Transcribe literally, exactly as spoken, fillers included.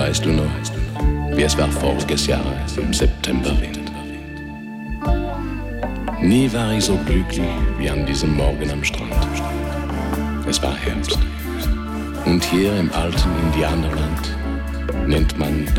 Weißt du noch, wie es war voriges Jahr im Septemberwind? Nie war ich so glücklich wie an diesem Morgen am Strand. Es war Herbst. Und hier im alten Indianerland nennt man